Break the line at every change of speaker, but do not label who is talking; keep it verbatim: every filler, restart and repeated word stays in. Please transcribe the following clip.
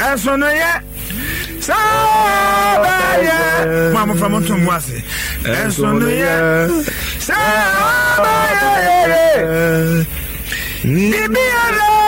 eso no ye Sabaya Mama from Montumwase eso no ye Sabaya Bibiara